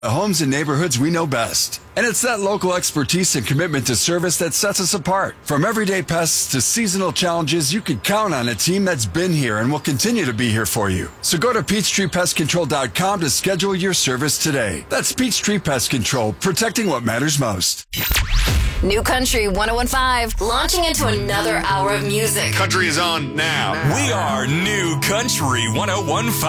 The homes and neighborhoods we know best. And it's that local expertise and commitment to service that sets us apart. From everyday pests to seasonal challenges, you can count on a team that's been here and will continue to be here for you. So go to PeachtreePestControl.com to schedule your service today. That's Peachtree Pest Control, protecting what matters most. New Country 101.5, launching into another hour of music. Country is on now. We are New Country 101.5.